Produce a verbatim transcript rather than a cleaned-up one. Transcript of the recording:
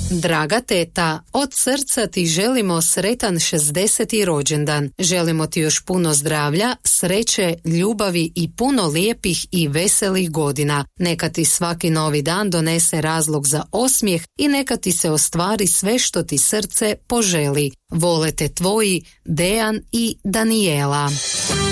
Draga teta, od srca ti želimo sretan šezdeseti rođendan. Želimo ti još puno zdravlja, sreće, ljubavi i puno lijepih i veselih godina. Neka ti svaki novi dan donese razlog za osmijeh i neka ti se ostvari sve što ti srce poželi. Vole te tvoji Dejan i Danijela.